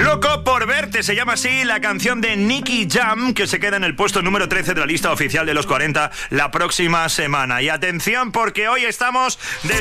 Loco por verte, se llama así la canción de Nicky Jam, que se queda en el puesto número 13 de la lista oficial de los 40 la próxima semana. Y atención, porque hoy estamos